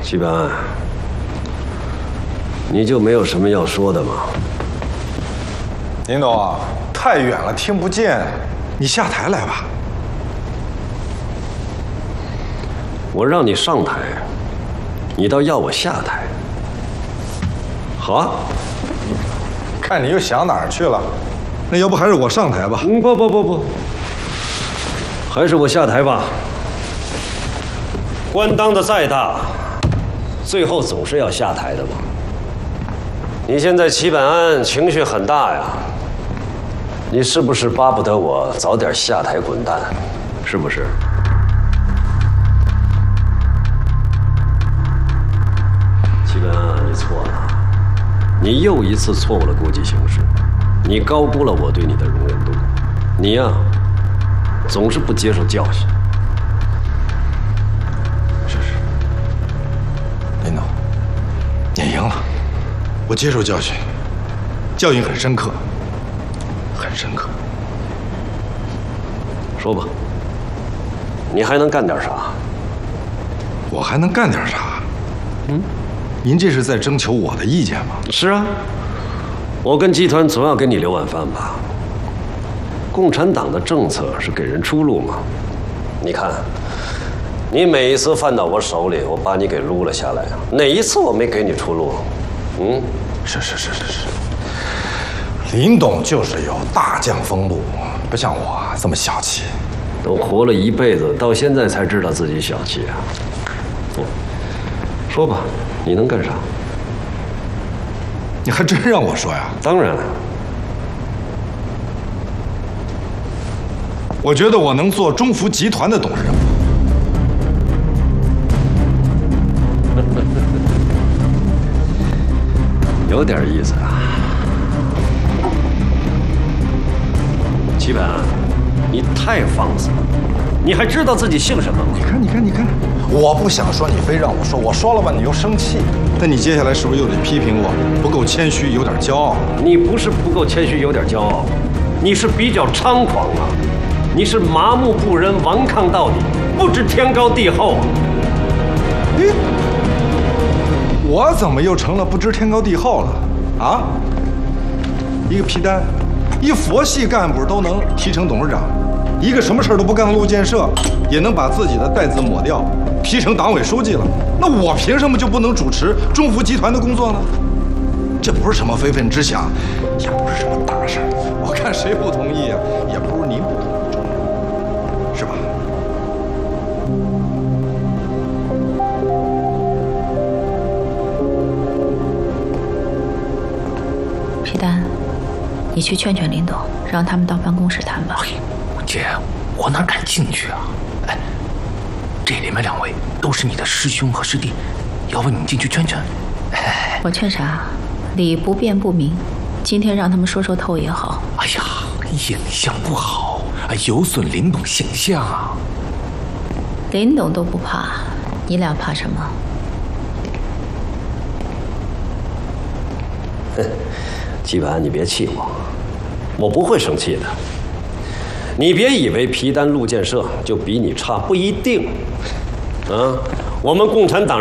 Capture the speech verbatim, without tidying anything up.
齐本安，你就没有什么要说的吗？ 林董啊，太远了，听不见，你下台来吧。 我让你上台，你倒要我下台。好啊， 看你又想哪儿去了？那要不还是我上台吧？ 嗯，不不不不，还是我下台吧。官当的再大，最后总是要下台的嘛。你现在齐本安情绪很大呀，你是不是巴不得我早点下台滚蛋？是不是？齐本安，你错了，你又一次错误了国际形势，你高估了我对你的容忍度，你呀，总是不接受教训。 是是，林董，你赢了，我接受教训，教训很深刻，很深刻。 说吧，你还能干点啥？ 我还能干点啥？嗯。您这是在征求我的意见吗？ 是啊，我跟集团总要给你留碗饭吧。共产党的政策是给人出路嘛？你看，你每一次犯到我手里，我把你给撸了下来，哪一次我没给你出路？嗯， 是是是是是。林董就是有大将风度，不像我这么小气。 都活了一辈子，到现在才知道自己小气啊。不，说吧。你能干啥？ 你还真让我说呀？ 当然了， 我觉得我能做中孚集团的董事长。 有点意思啊。齐本安，你太放肆了！你还知道自己姓什么吗？ 你看，你看，你看。我不想说，你非让我说，我说了吧，你又生气。那你接下来是不是又得批评我不够谦虚，有点骄傲？ 你不是不够谦虚，有点骄傲，你是比较猖狂啊！你是麻木不仁，顽抗到底，不知天高地厚啊！ 咦，我怎么又成了不知天高地厚了？啊？一个皮单，一佛系干部都能提成董事长，一个什么事都不干的路建社也能把自己的代字抹掉，提成党委书记了。那我凭什么就不能主持中孚集团的工作呢？这不是什么非分之想，也不是什么大事，我看谁不同意啊，也不如您不同意重要，是吧？ 皮丹，你去劝劝林董，让他们到办公室谈吧。 姐，我哪敢进去啊？哎，这里面两位都是你的师兄和师弟，要不你进去劝劝？ 哎、我劝啥？理不辩不明，今天让他们说说透也好。 哎呀，影响不好，有损林董形象啊。 林董都不怕，你俩怕什么？ 哼，季本安，你别气我，我不会生气的。你别以为皮丹路建社就比你差，不一定。啊，我们共产党人。